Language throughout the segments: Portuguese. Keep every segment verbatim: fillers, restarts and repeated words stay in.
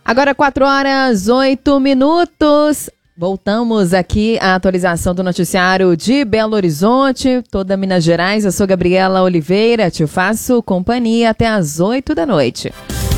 Agora quatro horas, oito minutos. Voltamos aqui à atualização do noticiário de Belo Horizonte, toda Minas Gerais. Eu sou Gabriela Oliveira, te faço companhia até às oito da noite.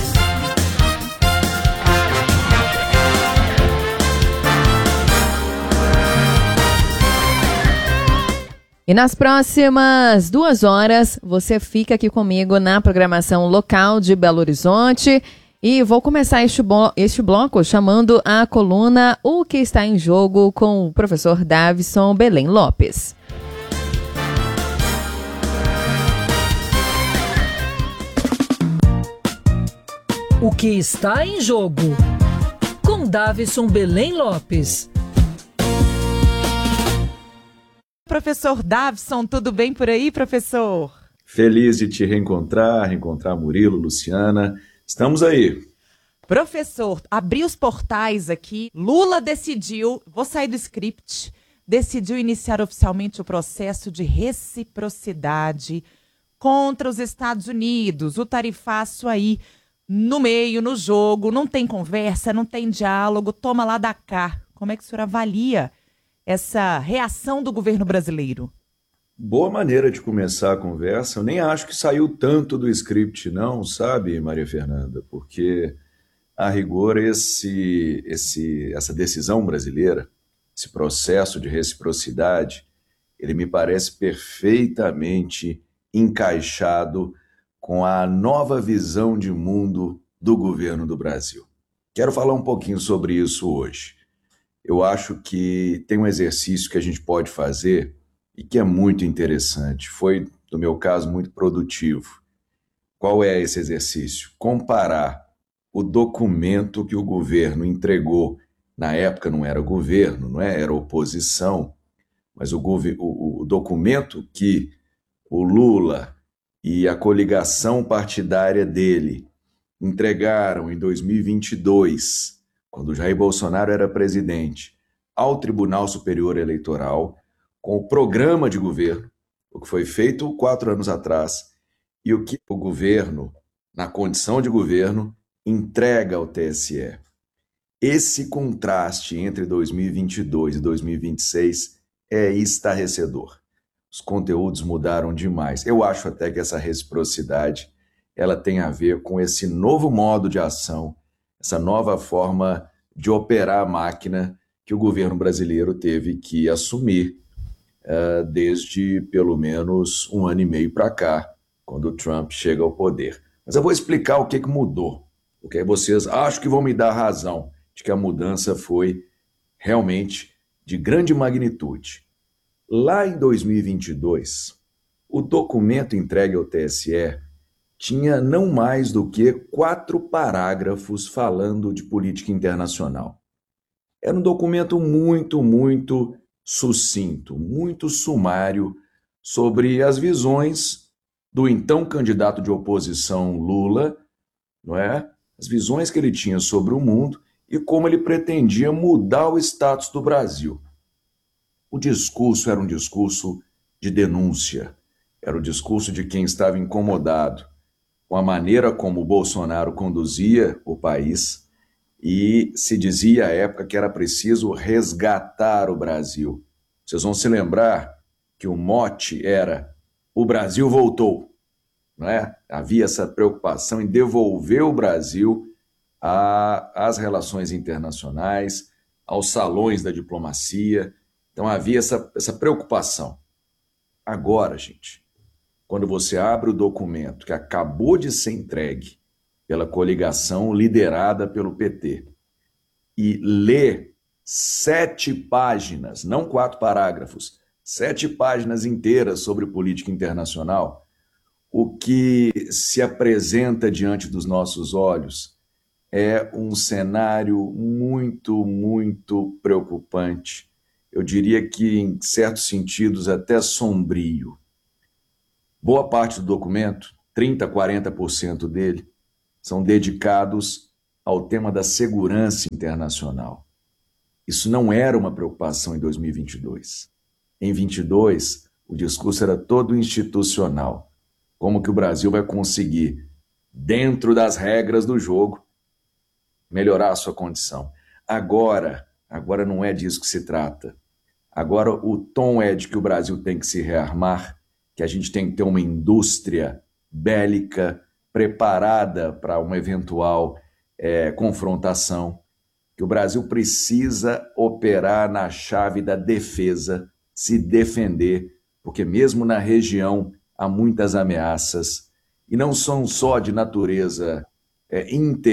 E nas próximas duas horas, você fica aqui comigo na programação local de Belo Horizonte. E vou começar este, blo- este bloco chamando a coluna O que está em jogo com o professor Davison Belém Lopes. O que está em jogo com Davison Belém Lopes. Professor Davison, tudo bem por aí, professor? Feliz de te reencontrar, reencontrar Murilo, Luciana. Estamos aí. Professor, abri os portais aqui. Lula decidiu, vou sair do script, decidiu iniciar oficialmente o processo de reciprocidade contra os Estados Unidos. O tarifaço aí no meio, no jogo, não tem conversa, não tem diálogo, toma lá da cá. Como é que o senhor avalia essa reação do governo brasileiro? Boa maneira de começar a conversa. Eu nem acho que saiu tanto do script, não, sabe, Maria Fernanda? Porque, a rigor, esse, esse, essa decisão brasileira, esse processo de reciprocidade, ele me parece perfeitamente encaixado com a nova visão de mundo do governo do Brasil. Quero falar um pouquinho sobre isso hoje. Eu acho que tem um exercício que a gente pode fazer e que é muito interessante. Foi, no meu caso, muito produtivo. Qual é esse exercício? Comparar o documento que o governo entregou. Na época não era governo, não é? Era oposição, mas o, gov- o, o documento que o Lula e a coligação partidária dele entregaram em dois mil e vinte e dois, quando Jair Bolsonaro era presidente, ao Tribunal Superior Eleitoral, com o programa de governo, o que foi feito quatro anos atrás, e o que o governo, na condição de governo, entrega ao T S E. Esse contraste entre dois mil e vinte e dois e dois mil e vinte e seis é estarrecedor. Os conteúdos mudaram demais. Eu acho até que essa reciprocidade ela tem a ver com esse novo modo de ação, essa nova forma de operar a máquina que o governo brasileiro teve que assumir uh, desde pelo menos um ano e meio para cá, quando o Trump chega ao poder. Mas eu vou explicar o que, que mudou, porque vocês acham que vão me dar razão de que a mudança foi realmente de grande magnitude. Lá em dois mil e vinte e dois, o documento entregue ao T S E tinha não mais do que quatro parágrafos falando de política internacional. Era um documento muito, muito sucinto, muito sumário sobre as visões do então candidato de oposição Lula, não é? As visões que ele tinha sobre o mundo e como ele pretendia mudar o status do Brasil. O discurso era um discurso de denúncia, era o discurso de quem estava incomodado com a maneira como o Bolsonaro conduzia o país e se dizia à época que era preciso resgatar o Brasil. Vocês vão se lembrar que o mote era "O Brasil voltou", não é? Havia essa preocupação em devolver o Brasil a- às relações internacionais, aos salões da diplomacia. Então havia essa, essa preocupação. Agora, gente, quando você abre o documento que acabou de ser entregue pela coligação liderada pelo P T e lê sete páginas, não quatro parágrafos, sete páginas inteiras sobre política internacional, o que se apresenta diante dos nossos olhos é um cenário muito, muito preocupante. Eu diria que, em certos sentidos, até sombrio. Boa parte do documento, trinta, quarenta por cento dele, são dedicados ao tema da segurança internacional. Isso não era uma preocupação em dois mil e vinte e dois. Em vinte e dois, o discurso era todo institucional. Como que o Brasil vai conseguir, dentro das regras do jogo, melhorar a sua condição. Agora, agora não é disso que se trata. Agora o tom é de que o Brasil tem que se rearmar, que a gente tem que ter uma indústria bélica preparada para uma eventual é, confrontação, que o Brasil precisa operar na chave da defesa, se defender, porque mesmo na região há muitas ameaças, e não são só de natureza é,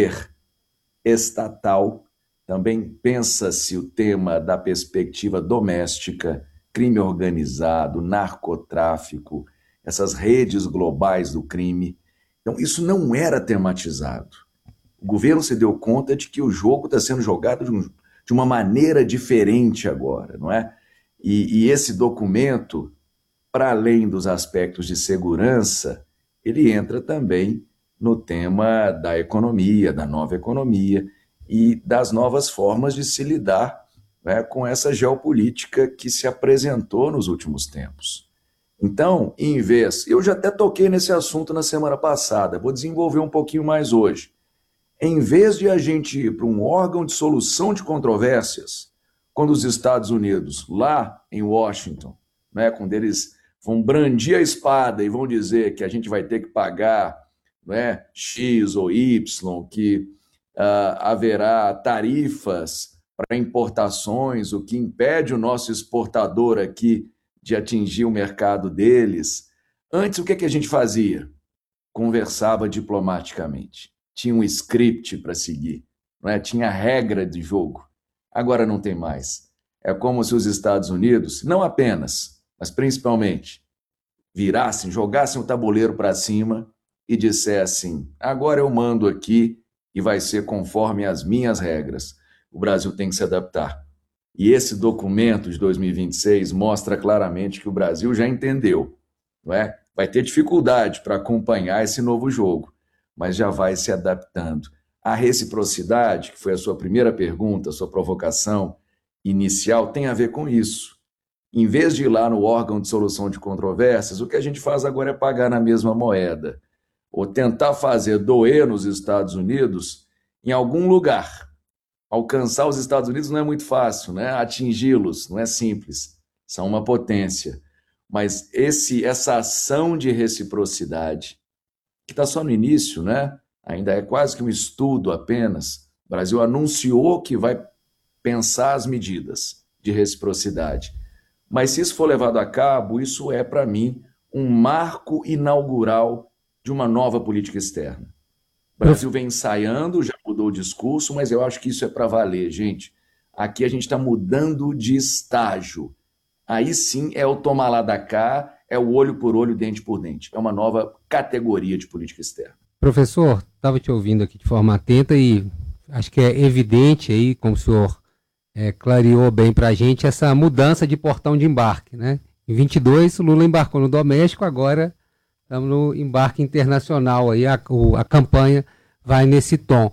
interestatal, também pensa-se o tema da perspectiva doméstica, crime organizado, narcotráfico, essas redes globais do crime. Então, isso não era tematizado. O governo se deu conta de que o jogo está sendo jogado de, um, de uma maneira diferente agora, não é? E, e esse documento, para além dos aspectos de segurança, ele entra também no tema da economia, da nova economia e das novas formas de se lidar, né, com essa geopolítica que se apresentou nos últimos tempos. Então, em vez, eu já até toquei nesse assunto na semana passada, vou desenvolver um pouquinho mais hoje. Em vez de a gente ir para um órgão de solução de controvérsias, quando os Estados Unidos, lá em Washington, né, quando eles vão brandir a espada e vão dizer que a gente vai ter que pagar, né, X ou Y, que uh, haverá tarifas para importações, o que impede o nosso exportador aqui de atingir o mercado deles. Antes, o que, que a gente fazia? Conversava diplomaticamente. Tinha um script para seguir, não é? Tinha regra de jogo. Agora não tem mais. É como se os Estados Unidos, não apenas, mas principalmente, virassem, jogassem o tabuleiro para cima e dissessem: agora eu mando aqui e vai ser conforme as minhas regras. O Brasil tem que se adaptar. E esse documento de dois mil e vinte e seis mostra claramente que o Brasil já entendeu, não é? Vai ter dificuldade para acompanhar esse novo jogo, mas já vai se adaptando. A reciprocidade, que foi a sua primeira pergunta, a sua provocação inicial, tem a ver com isso. Em vez de ir lá no órgão de solução de controvérsias, o que a gente faz agora é pagar na mesma moeda, ou tentar fazer doer nos Estados Unidos em algum lugar. Alcançar os Estados Unidos não é muito fácil, né? Atingi-los não é simples, são uma potência. Mas esse, essa ação de reciprocidade, que está só no início, né? Ainda é quase que um estudo apenas. O Brasil anunciou que vai pensar as medidas de reciprocidade. Mas se isso for levado a cabo, isso é, para mim, um marco inaugural de uma nova política externa. O Brasil vem ensaiando, já mudou o discurso, mas eu acho que isso é para valer, gente. Aqui a gente está mudando de estágio. Aí sim é o tomar lá da cá, é o olho por olho, dente por dente. É uma nova categoria de política externa. Professor, estava te ouvindo aqui de forma atenta e acho que é evidente aí, como o senhor é, clareou bem para a gente, essa mudança de portão de embarque, né? Em vinte e dois, o Lula embarcou no doméstico, agora estamos no embarque internacional, aí a, o, a campanha vai nesse tom.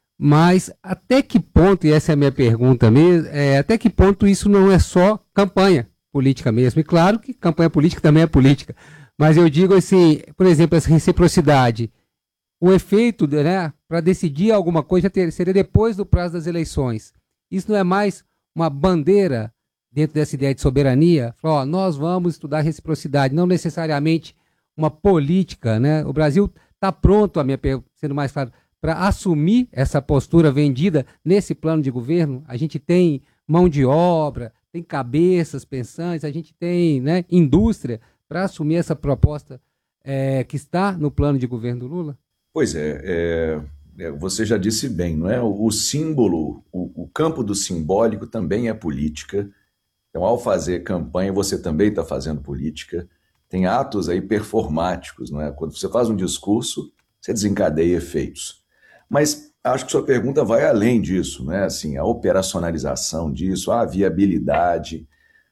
Mas até que ponto, e essa é a minha pergunta mesmo, é, até que ponto isso não é só campanha política mesmo? E claro que campanha política também é política, mas eu digo assim, por exemplo, essa reciprocidade, o efeito, né, para decidir alguma coisa ter, seria depois do prazo das eleições. Isso não é mais uma bandeira dentro dessa ideia de soberania? Falar, ó, nós vamos estudar reciprocidade, não necessariamente uma política, né? O Brasil está pronto, a minha pergunta, sendo mais claro, para assumir essa postura vendida nesse plano de governo. A gente tem mão de obra, tem cabeças pensantes, a gente tem, né, indústria para assumir essa proposta é, que está no plano de governo do Lula? Pois é, é, é você já disse bem, não é? O, o símbolo, o, o campo do simbólico também é política. Então, ao fazer campanha, você também está fazendo política. Tem atos aí performáticos, não é? Quando você faz um discurso, você desencadeia efeitos. Mas acho que sua pergunta vai além disso, né? Assim, a operacionalização disso, a viabilidade.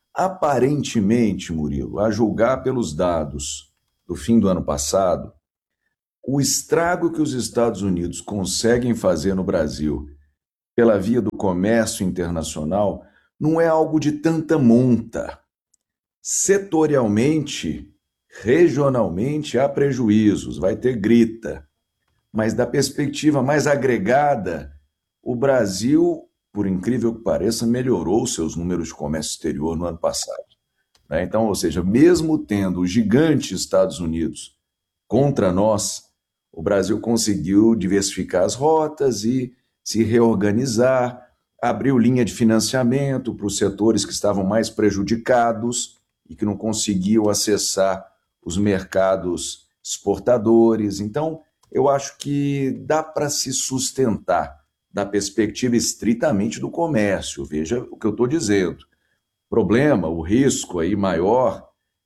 Aparentemente, Murilo, a julgar pelos dados do fim do ano passado, o estrago que os Estados Unidos conseguem fazer no Brasil pela via do comércio internacional não é algo de tanta monta. Setorialmente, regionalmente, há prejuízos, vai ter grita. Mas da perspectiva mais agregada, o Brasil, por incrível que pareça, melhorou seus números de comércio exterior no ano passado. Né? Então, ou seja, mesmo tendo o gigante Estados Unidos contra nós, o Brasil conseguiu diversificar as rotas e se reorganizar, abriu linha de financiamento para os setores que estavam mais prejudicados e que não conseguiam acessar os mercados exportadores. Então, eu acho que dá para se sustentar da perspectiva estritamente do comércio. Veja o que eu estou dizendo. O problema, o risco aí maior,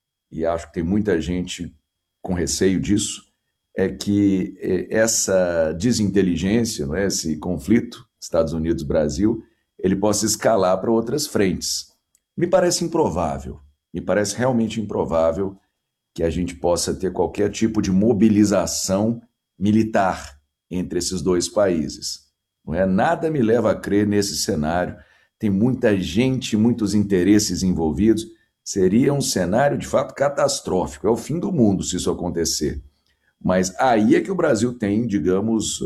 e acho que tem muita gente com receio disso, é que essa desinteligência, não é, esse conflito Estados Unidos-Brasil, ele possa escalar para outras frentes. Me parece improvável, me parece realmente improvável que a gente possa ter qualquer tipo de mobilização militar entre esses dois países. Não é? Nada me leva a crer nesse cenário. Tem muita gente, muitos interesses envolvidos. Seria um cenário, de fato, catastrófico. É o fim do mundo se isso acontecer. Mas aí é que o Brasil tem, digamos,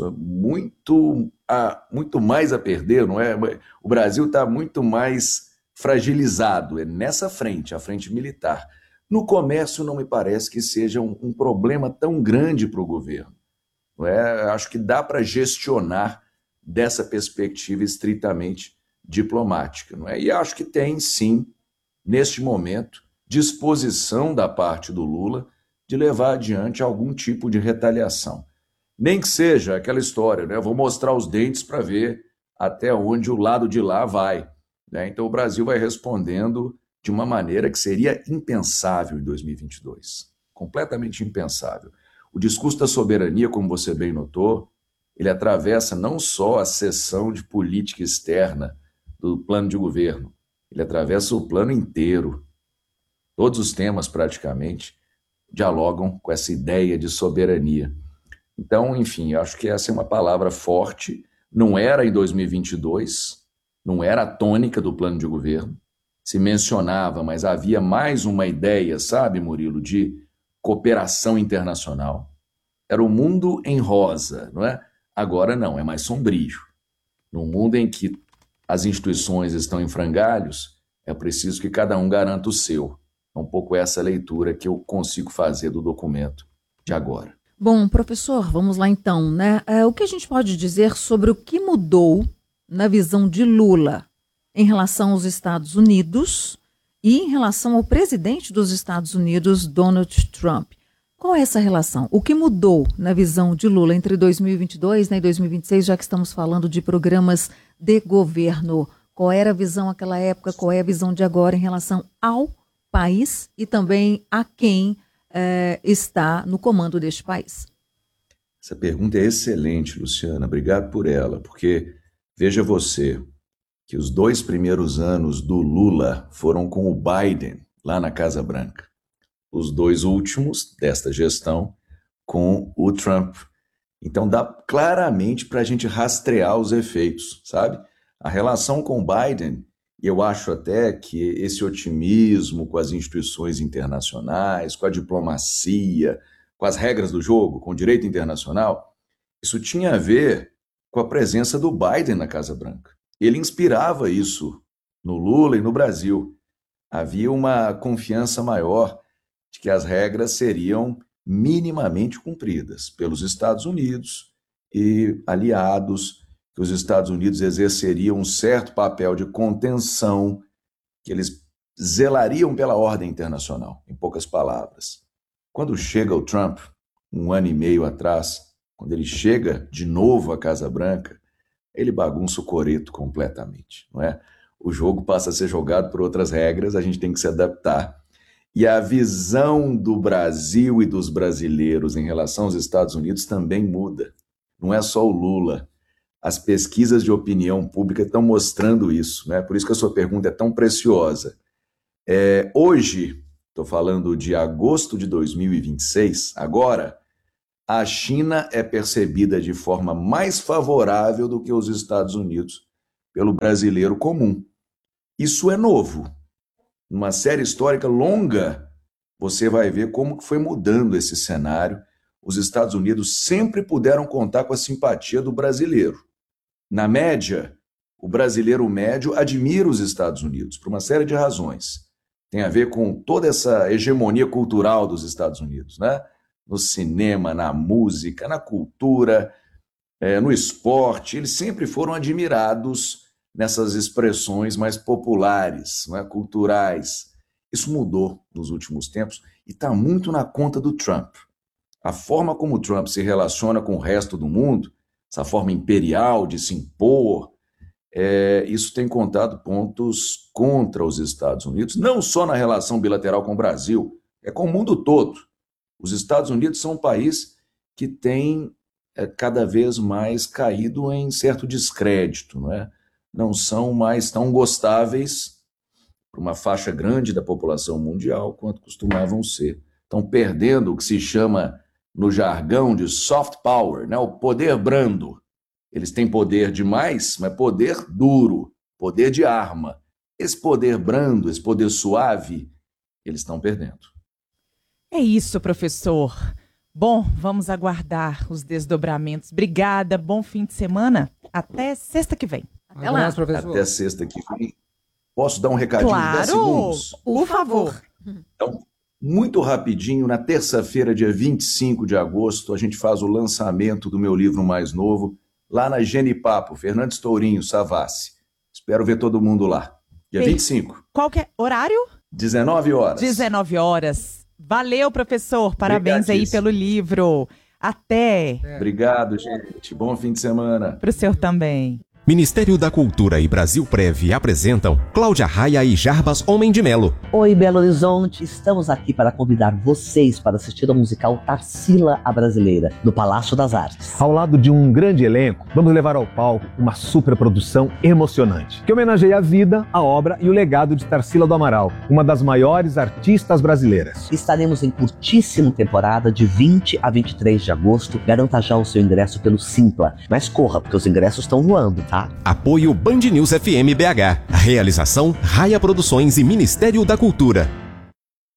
muito, a, muito mais a perder, não é? O Brasil está muito mais fragilizado, é nessa frente, a frente militar. No comércio não me parece que seja um, um problema tão grande para o governo. Não é? Acho que dá para gestionar dessa perspectiva estritamente diplomática. Não é? E acho que tem, sim, neste momento, disposição da parte do Lula de levar adiante algum tipo de retaliação. Nem que seja aquela história, né? Vou mostrar os dentes para ver até onde o lado de lá vai. Né? Então o Brasil vai respondendo de uma maneira que seria impensável em dois mil e vinte e dois. Completamente impensável. O discurso da soberania, como você bem notou, ele atravessa não só a seção de política externa do plano de governo, ele atravessa o plano inteiro. Todos os temas, praticamente, dialogam com essa ideia de soberania. Então, enfim, acho que essa é uma palavra forte, não era em dois mil e vinte e dois, não era a tônica do plano de governo, se mencionava, mas havia mais uma ideia, sabe, Murilo, de cooperação internacional. Era o mundo em rosa, não é? Agora não, é mais sombrio. Num mundo em que as instituições estão em frangalhos, é preciso que cada um garanta o seu. É um pouco essa leitura que eu consigo fazer do documento de agora. Bom, professor, vamos lá então, né? É, o que a gente pode dizer sobre o que mudou na visão de Lula em relação aos Estados Unidos e em relação ao presidente dos Estados Unidos, Donald Trump? Qual é essa relação? O que mudou na visão de Lula entre dois mil e vinte e dois, né, e dois mil e vinte e seis, já que estamos falando de programas de governo? Qual era a visão naquela época, qual é a visão de agora em relação ao país e também a quem eh, está no comando deste país? Essa pergunta é excelente, Luciana. Obrigado por ela, porque veja você que os dois primeiros anos do Lula foram com o Biden lá na Casa Branca. Os dois últimos desta gestão com o Trump. Então dá claramente para a gente rastrear os efeitos, sabe? A relação com o Biden, e eu acho até que esse otimismo com as instituições internacionais, com a diplomacia, com as regras do jogo, com o direito internacional, isso tinha a ver com a presença do Biden na Casa Branca. Ele inspirava isso no Lula e no Brasil. Havia uma confiança maior de que as regras seriam minimamente cumpridas pelos Estados Unidos e aliados, que os Estados Unidos exerceriam um certo papel de contenção, que eles zelariam pela ordem internacional, em poucas palavras. Quando chega o Trump, um ano e meio atrás, quando ele chega de novo à Casa Branca, ele bagunça o coreto completamente, não é? O jogo passa a ser jogado por outras regras, a gente tem que se adaptar. E a visão do Brasil e dos brasileiros em relação aos Estados Unidos também muda. Não é só o Lula. As pesquisas de opinião pública estão mostrando isso, né? Por isso que a sua pergunta é tão preciosa. É, hoje, estou falando de agosto de dois mil e vinte e seis, agora, a China é percebida de forma mais favorável do que os Estados Unidos pelo brasileiro comum. Isso é novo. Numa série histórica longa, você vai ver como que foi mudando esse cenário. Os Estados Unidos sempre puderam contar com a simpatia do brasileiro. Na média, o brasileiro médio admira os Estados Unidos por uma série de razões. Tem a ver com toda essa hegemonia cultural dos Estados Unidos, né? No cinema, na música, na cultura, é, no esporte. Eles sempre foram admirados nessas expressões mais populares, né, culturais. Isso mudou nos últimos tempos e está muito na conta do Trump. A forma como o Trump se relaciona com o resto do mundo, essa forma imperial de se impor, é, isso tem contado pontos contra os Estados Unidos, não só na relação bilateral com o Brasil, é com o mundo todo. Os Estados Unidos são um país que tem é, cada vez mais caído em certo descrédito, não é? Não são mais tão gostáveis para uma faixa grande da população mundial quanto costumavam ser. Estão perdendo o que se chama, no jargão, de soft power, né? O poder brando. Eles têm poder demais, mas poder duro, poder de arma. Esse poder brando, esse poder suave, eles estão perdendo. É isso, professor. Bom, vamos aguardar os desdobramentos. Obrigada, bom fim de semana. Até sexta que vem. Até lá, abraço, professor. Até sexta que vem. Posso dar um recadinho claro, de dez segundos? Por favor. Então, muito rapidinho, na terça-feira, dia vinte e cinco de agosto, a gente faz o lançamento do meu livro mais novo, lá na Genipapo, Fernandes Tourinho, Savassi. Espero ver todo mundo lá. Dia vinte e cinco. Qual que é horário? dezenove horas. dezenove horas. Valeu, professor. Parabéns aí pelo livro. Até. É. Obrigado, gente. Bom fim de semana. Para o senhor também. Ministério da Cultura e Brasil Prev apresentam Cláudia Raia e Jarbas Homem de Melo. Oi, Belo Horizonte. Estamos aqui para convidar vocês para assistir ao musical Tarsila a Brasileira, no Palácio das Artes. Ao lado de um grande elenco, vamos levar ao palco uma superprodução emocionante, que homenageia a vida, a obra e o legado de Tarsila do Amaral, uma das maiores artistas brasileiras. Estaremos em curtíssima temporada de vinte a vinte e três de agosto. Garanta já o seu ingresso pelo Simpla. Mas corra, porque os ingressos estão voando, tá? Apoio Band News F M B H. Realização Raia Produções e Ministério da Cultura.